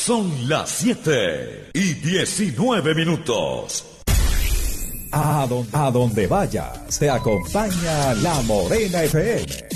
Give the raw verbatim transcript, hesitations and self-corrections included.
Son las siete y diecinueve minutos. A, don, a donde vayas, te acompaña La Morena F M.